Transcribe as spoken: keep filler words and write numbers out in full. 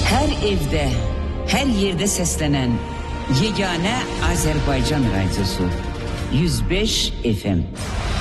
Her evde, her yerde seslenen yegane Azerbaycan radyosu yüz beş F M.